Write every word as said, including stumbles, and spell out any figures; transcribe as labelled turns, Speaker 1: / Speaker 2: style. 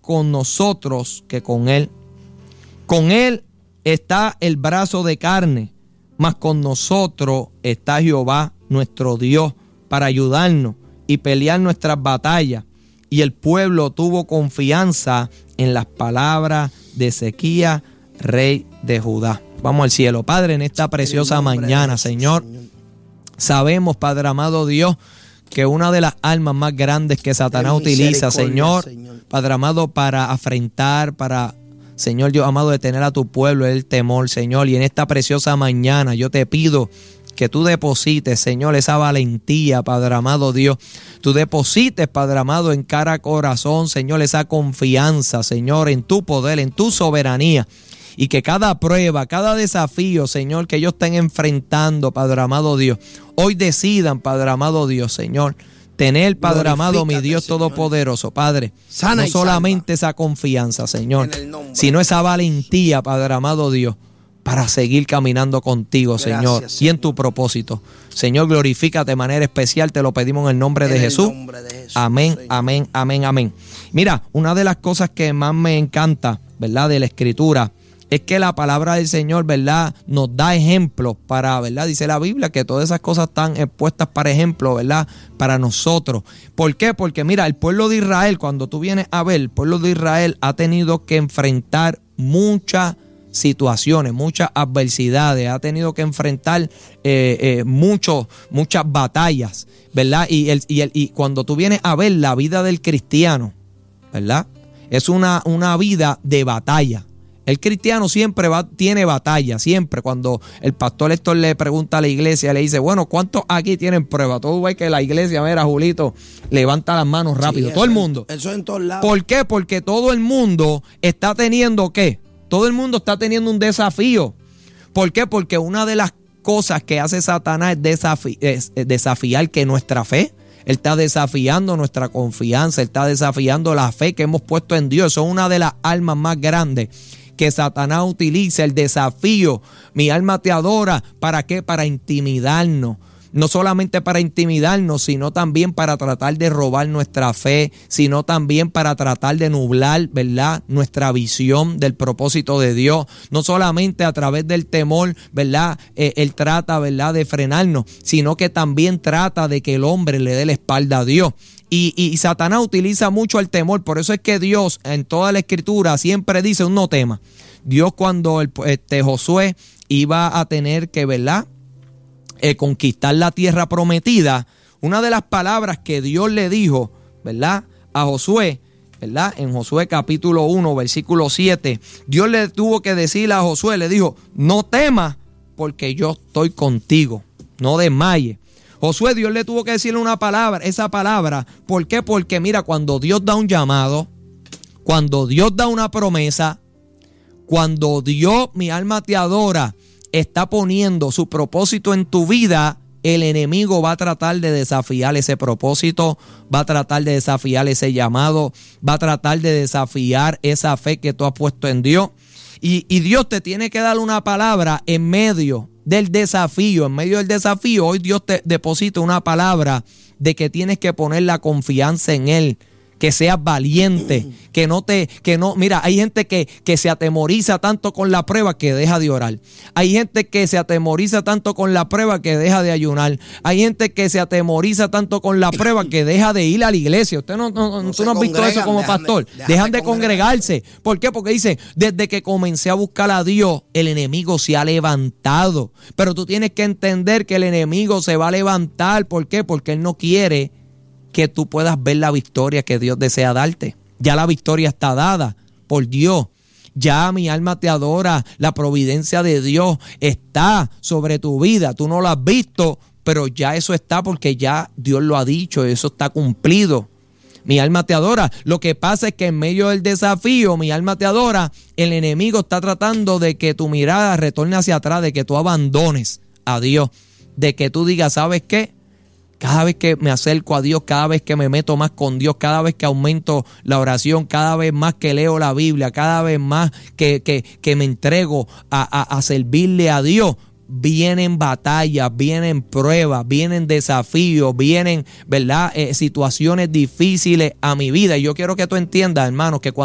Speaker 1: con nosotros que con él. Con él está el brazo de carne, mas con nosotros está Jehová nuestro Dios para ayudarnos y pelear nuestras batallas. Y el pueblo tuvo confianza en las palabras de Ezequías, rey de Judá. Vamos al cielo. Padre, en esta preciosa mañana, Señor, sabemos, Padre amado Dios, que una de las armas más grandes que Satanás utiliza, Señor, Señor, Padre amado, para afrentar, para, Señor, Dios amado, detener a tu pueblo, es el temor, Señor. Y en esta preciosa mañana yo te pido que tú deposites, Señor, esa valentía, Padre amado Dios. Tú deposites, Padre amado, en cada corazón, Señor, esa confianza, Señor, en tu poder, en tu soberanía. Y que cada prueba, cada desafío, Señor, que ellos estén enfrentando, Padre amado Dios, hoy decidan, Padre amado Dios, Señor, tener, Padre amado, mi Dios Señor todopoderoso, Padre, sana no solamente salva. Esa confianza, Señor, sino esa valentía, Padre amado Dios, para seguir caminando contigo, Gracias, Señor, Señor, y en tu propósito. Señor, glorifícate de manera especial, te lo pedimos en el nombre, en de, el Jesús. nombre de Jesús. Amén, Señor. amén, amén, amén. Mira, una de las cosas que más me encanta, ¿verdad?, de la Escritura, es que la palabra del Señor, ¿verdad?, nos da ejemplos para, ¿verdad? Dice la Biblia que todas esas cosas están expuestas para ejemplo, ¿verdad?, para nosotros. ¿Por qué? Porque mira, el pueblo de Israel, cuando tú vienes a ver, el pueblo de Israel ha tenido que enfrentar muchas situaciones, muchas adversidades, ha tenido que enfrentar eh, eh, muchos, muchas batallas, ¿verdad? Y, el, y, el, y cuando tú vienes a ver la vida del cristiano, ¿verdad?, es una, una vida de batalla. El cristiano siempre va, tiene batalla, siempre. Cuando el pastor Héctor le pregunta a la iglesia, le dice, bueno, ¿cuántos aquí tienen prueba? Todo ves que la iglesia, mira, Julito, levanta las manos rápido. Sí, todo el mundo.
Speaker 2: Eso en todos lados.
Speaker 1: ¿Por qué? Porque todo el mundo está teniendo, ¿qué? Todo el mundo está teniendo un desafío. ¿Por qué? Porque una de las cosas que hace Satanás es, desafi- es desafiar que nuestra fe, él está desafiando nuestra confianza, él está desafiando la fe que hemos puesto en Dios. Eso es una de las armas más grandes que Satanás utiliza, el desafío. Mi alma te adora. ¿Para qué? Para intimidarnos. No solamente para intimidarnos, sino también para tratar de robar nuestra fe, sino también para tratar de nublar, ¿verdad?, nuestra visión del propósito de Dios. No solamente a través del temor, ¿verdad?, eh, él trata, ¿verdad?, de frenarnos, sino que también trata de que el hombre le dé la espalda a Dios. Y, y, y Satanás utiliza mucho el temor. Por eso es que Dios en toda la Escritura siempre dice un no tema. Dios, cuando el, este, Josué iba a tener que, ¿verdad?, eh, conquistar la tierra prometida, una de las palabras que Dios le dijo, ¿verdad?, a Josué, ¿verdad?, en Josué capítulo uno, versículo siete, Dios le tuvo que decir a Josué, le dijo, no temas porque yo estoy contigo, no desmayes. Josué, Dios le tuvo que decirle una palabra, esa palabra. ¿Por qué? Porque mira, cuando Dios da un llamado, cuando Dios da una promesa, cuando Dios, mi alma te adora, está poniendo su propósito en tu vida, el enemigo va a tratar de desafiar ese propósito, va a tratar de desafiar ese llamado, va a tratar de desafiar esa fe que tú has puesto en Dios. Y, y Dios te tiene que dar una palabra en medio del desafío. En medio del desafío, hoy Dios te deposita una palabra de que tienes que poner la confianza en Él, que seas valiente, que no te, que no, mira, hay gente que, que se atemoriza tanto con la prueba que deja de orar. Hay gente que se atemoriza tanto con la prueba que deja de ayunar. Hay gente que se atemoriza tanto con la prueba que deja de ir a la iglesia. Usted no, no, no, tú no has visto eso como pastor. Dejan, dejan de, de congregarse. ¿Por qué? Porque dice, desde que comencé a buscar a Dios, el enemigo se ha levantado. Pero tú tienes que entender que el enemigo se va a levantar. ¿Por qué? Porque él no quiere que tú puedas ver la victoria que Dios desea darte. Ya la victoria está dada por Dios. Ya mi alma te adora. La providencia de Dios está sobre tu vida. Tú no lo has visto, pero ya eso está porque ya Dios lo ha dicho. Eso está cumplido. Mi alma te adora. Lo que pasa es que en medio del desafío, mi alma te adora, el enemigo está tratando de que tu mirada retorne hacia atrás, de que tú abandones a Dios, de que tú digas, ¿sabes qué? Cada vez que me acerco a Dios, cada vez que me meto más con Dios, cada vez que aumento la oración, cada vez más que leo la Biblia, cada vez más que, que, que me entrego a, a, a servirle a Dios, vienen batallas, vienen pruebas, vienen desafíos, vienen, ¿verdad?, eh, situaciones difíciles a mi vida. Y yo quiero que tú entiendas, hermano, que cuando